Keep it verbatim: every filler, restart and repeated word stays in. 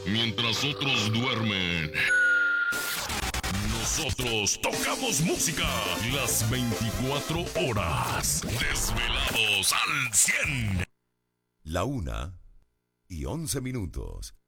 Mientras otros duermen, nosotros tocamos música las veinticuatro horas. Desvelados al cien. La una y once minutos.